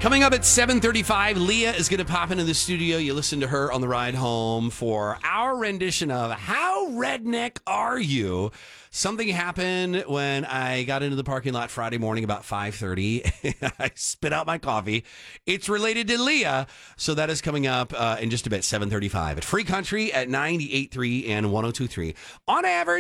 Coming up at 7:35, Leah is going to pop into the studio. You listen to her on the ride home for our rendition of How Redneck Are You? Something happened when I got into the parking lot Friday morning about 5:30. I spit out my coffee. It's related to Leah, so that is coming up in just a bit, 7:35 at Free Country at 98.3 and 102.3. On average,